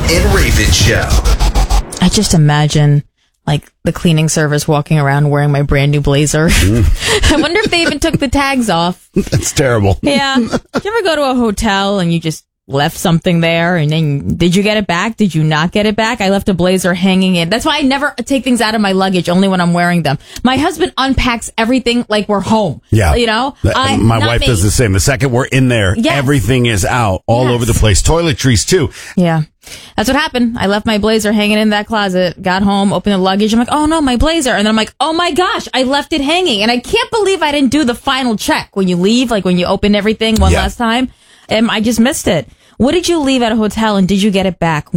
and Raven Show. I just imagine, like, the cleaning service walking around wearing my brand new blazer. I wonder if they even took the tags off. That's terrible. Yeah. Did you ever go to a hotel and you just left something there, and then did you get it back? Did you not get it back? I left a blazer hanging in. That's why I never take things out of my luggage, only when I'm wearing them. My husband unpacks everything like we're home. Yeah. You know? My wife does the same. The second we're in there, everything is out all over the place. Toiletries, too. Yeah. That's what happened. I left my blazer hanging in that closet, got home, opened the luggage. I'm like, oh no, my blazer. And then I'm like, oh my gosh, I left it hanging. And I can't believe I didn't do the final check when you leave, like when you open everything last time. I just missed it. What did you leave at a hotel and did you get it back?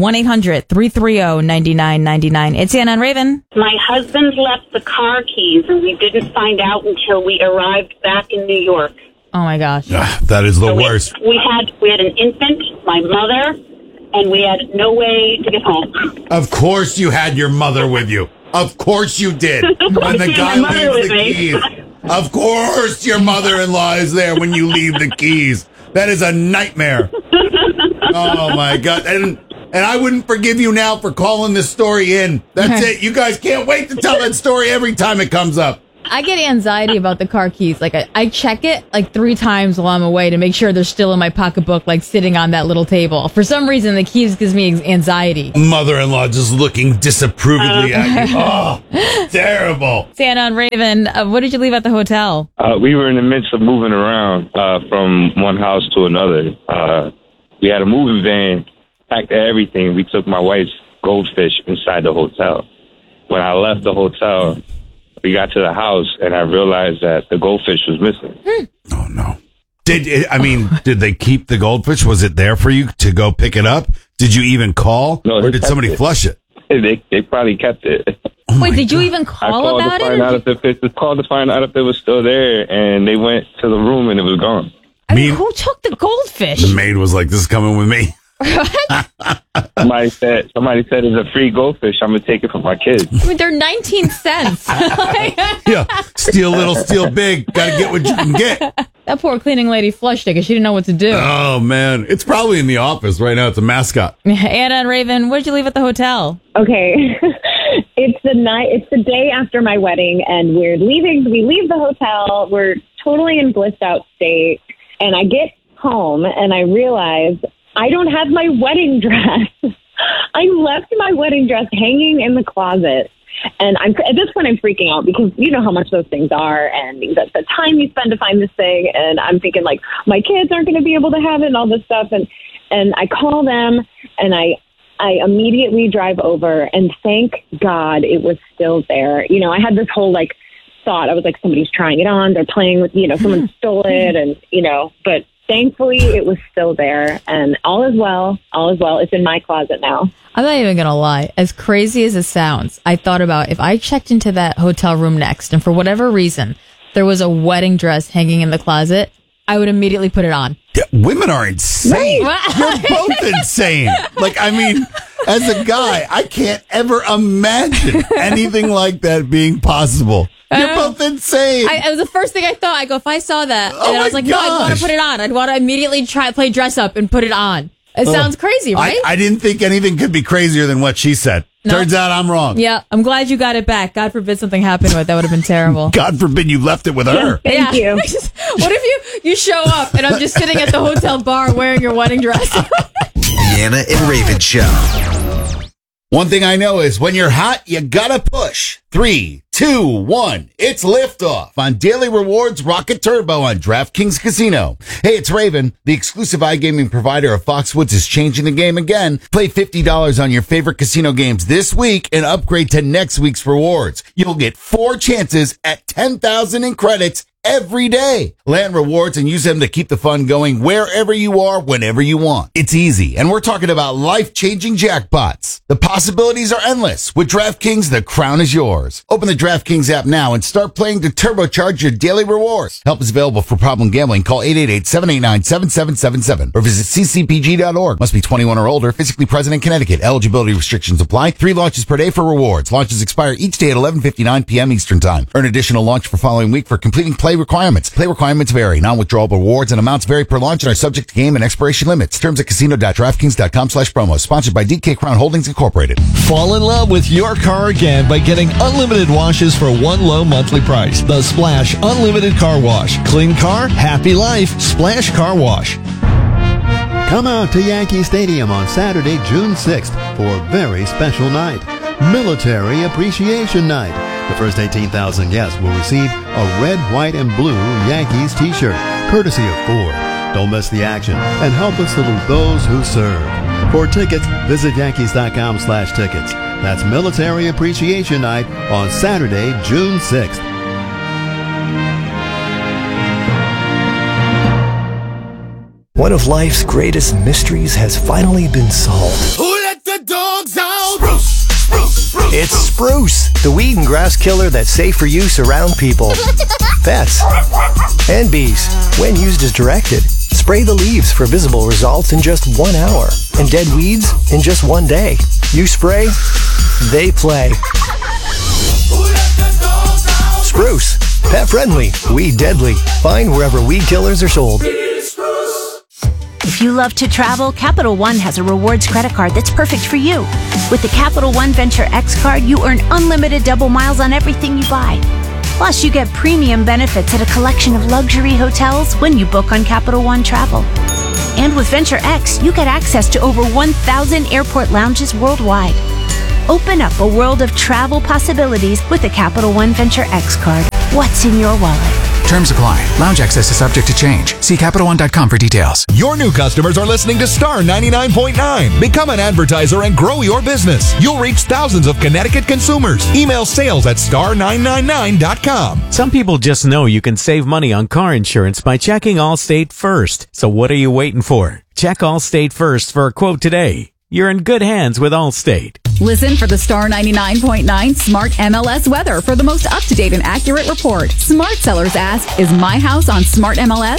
1-800-330-9999. It's Anna and Raven. My husband left the car keys and we didn't find out until we arrived back in New York. Oh my gosh. That is the worst. We had an infant, my mother, and we had no way to get home. Of course you had your mother with you. Of course you did. When the guy leaves the keys. Of course your mother-in-law is there when you leave the keys. That is a nightmare. Oh, my God. And I wouldn't forgive you now for calling this story in. That's it. You guys can't wait to tell that story every time it comes up. I get anxiety about the car keys. Like, I check it like 3 times while I'm away to make sure they're still in my pocketbook, like sitting on that little table. For some reason, the keys gives me anxiety. Mother-in-law just looking disapprovingly at you. Oh, terrible. Santa and Raven, what did you leave at the hotel? We were in the midst of moving around from one house to another. We had a moving van, packed everything. We took my wife's goldfish inside the hotel. When I left the hotel, we got to the house, and I realized that the goldfish was missing. Oh, no. Did they keep the goldfish? Was it there for you to go pick it up? Did you even call? No, or did somebody flush it? They probably kept it. Oh Wait, did you even call about it? I called to find out if it was still there, and they went to the room, and it was gone. I mean, who took the goldfish? The maid was like, this is coming with me. Somebody said it's a free goldfish. I'm going to take it for my kids. I mean, they're 19 cents. Yeah, steal little, steal big. Got to get what you can get. That poor cleaning lady flushed it because she didn't know what to do. Oh, man. It's probably in the office right now. It's a mascot. Anna and Raven, what did you leave at the hotel? Okay. It's the day after my wedding, and we leave the hotel. We're totally in blissed out state. And I get home, and I realize I don't have my wedding dress. I left my wedding dress hanging in the closet. And at this point, I'm freaking out because you know how much those things are and the time you spend to find this thing. And I'm thinking, like, my kids aren't going to be able to have it and all this stuff. And I call them, and I immediately drive over, and thank God it was still there. You know, I had this whole, like, thought. I was like, somebody's trying it on. They're playing with, someone stole it. And, but thankfully it was still there, and all is well. All is well. It's in my closet now. I'm not even going to lie. As crazy as it sounds, I thought about if I checked into that hotel room next and for whatever reason there was a wedding dress hanging in the closet, I would immediately put it on. Yeah, women are insane. You're both insane. Like, I mean, as a guy, I can't ever imagine anything like that being possible. You're both insane. It was the first thing I thought. I go, if I saw that, and I was like, no, I want to put it on. I'd want to immediately play dress up and put it on. It sounds crazy, right? I didn't think anything could be crazier than what she said. No. Turns out I'm wrong. Yeah, I'm glad you got it back. God forbid something happened with it. That would have been terrible. God forbid you left it with her. Thank you. What if you show up and I'm just sitting at the hotel bar wearing your wedding dress? The Anna and Raven Show. One thing I know is when you're hot, you gotta push. 3, 2, 1. It's liftoff on Daily Rewards Rocket Turbo on DraftKings Casino. Hey, it's Raven. The exclusive iGaming provider of Foxwoods is changing the game again. Play $50 on your favorite casino games this week and upgrade to next week's rewards. You'll get 4 chances at $10,000 in credits every day. Land rewards and use them to keep the fun going wherever you are, whenever you want. It's easy, and we're talking about life-changing jackpots. The possibilities are endless. With DraftKings, the crown is yours. Open the DraftKings app now and start playing to turbocharge your daily rewards. Help is available for problem gambling. Call 888-789-7777 or visit ccpg.org. Must be 21 or older, physically present in Connecticut. Eligibility restrictions apply. 3 launches per day for rewards. Launches expire each day at 11:59 p.m. Eastern Time. Earn additional launch for following week for completing play requirements. Play requirements vary. Non-withdrawable rewards and amounts vary per launch and are subject to game and expiration limits. Terms at casino.draftkings.com/promo. Sponsored by DK Crown Holdings Incorporated. Fall in love with your car again by getting unlimited washes for one low monthly price. The Splash Unlimited Car Wash. Clean car, happy life. Splash Car Wash. Come out to Yankee Stadium on Saturday, June 6th for a very special night. Military Appreciation Night. The first 18,000 guests will receive a red, white, and blue Yankees t-shirt, courtesy of Ford. Don't miss the action and help us salute those who serve. For tickets, visit Yankees.com/tickets. That's Military Appreciation Night on Saturday, June 6th. One of life's greatest mysteries has finally been solved. Who let the dogs out? Spruce, spruce, spruce. It's Spruce, the weed and grass killer that's safe for use around people, pets, and bees. When used as directed, spray the leaves for visible results in just 1 hour, and dead weeds in just 1 day. You spray, they play. Who let the dogs out? Spruce, pet friendly, weed deadly. Find wherever weed killers are sold. If you love to travel, Capital One has a rewards credit card that's perfect for you. With the Capital One Venture X card, you earn unlimited double miles on everything you buy. Plus, you get premium benefits at a collection of luxury hotels when you book on Capital One Travel. And with Venture X, you get access to over 1,000 airport lounges worldwide. Open up a world of travel possibilities with the Capital One Venture X card. What's in your wallet? Terms apply. Lounge access is subject to change. See CapitalOne.com for details. Your new customers are listening to Star 99.9. Become an advertiser and grow your business. You'll reach thousands of Connecticut consumers. Email sales at star999.com. Some people just know you can save money on car insurance by checking Allstate first. So what are you waiting for? Check Allstate first for a quote today. You're in good hands with Allstate. Listen for the Star 99.9 Smart MLS weather for the most up-to-date and accurate report. Smart sellers ask, is my house on Smart MLS?